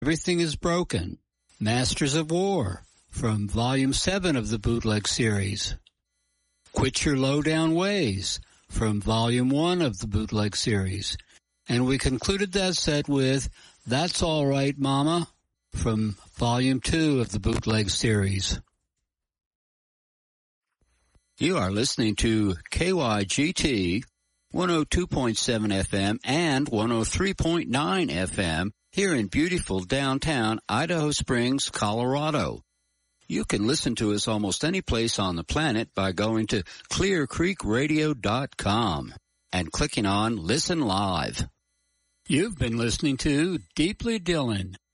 Everything is Broken, Masters of War, from Volume 7 of the Bootleg series. Quit Your Low-Down Ways, from Volume 1 of the Bootleg series. And we concluded that set with That's All Right, Mama, from Volume 2 of the Bootleg series. You are listening to KYGT 102.7 FM and 103.9 FM here in beautiful downtown Idaho Springs, Colorado. You can listen to us almost any place on the planet by going to clearcreekradio.com and clicking on Listen Live. You've been listening to Deeply Dylan,